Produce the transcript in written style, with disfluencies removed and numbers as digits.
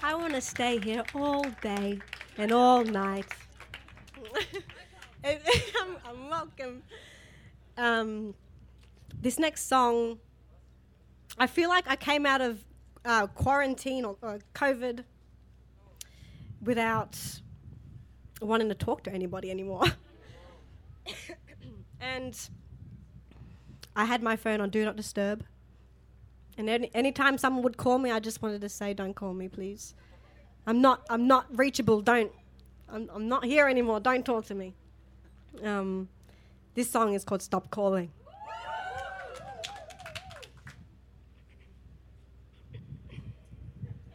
I want to stay here all day and all night. I'm welcome. This next song, I feel like I came out of quarantine or COVID without wanting to talk to anybody anymore. And I had my phone on Do Not Disturb. And anytime someone would call me, I just wanted to say, don't call me, please. I'm not reachable. I'm not here anymore. Don't talk to me. This song is called Stop Calling.